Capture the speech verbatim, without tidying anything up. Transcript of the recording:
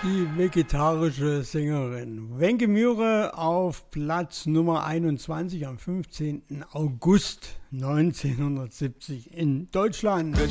die vegetarische Sängerin Wencke Myhre auf Platz Nummer einundzwanzig am fünfzehnten August neunzehnhundertsiebzig in Deutschland.